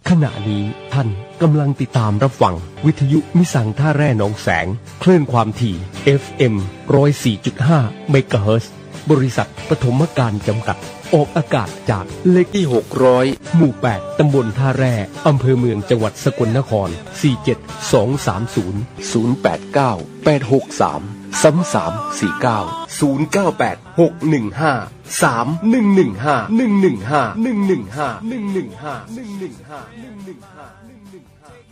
ขณะนี้ท่านกำลังติดตามรับฟังวิทยุมิสังท่าแร่หนองแสงคลื่นความถี่ FM 104.5 เมกะเฮิรตซ์บริษัทปฐมการจำกัดออกอากาศจากเลขที่600หมู่8ตำบลท่าแร่อำเภอเมืองจังหวัดสกลนคร47230 089 863 3349 098 615 3115 115 115 115 115 115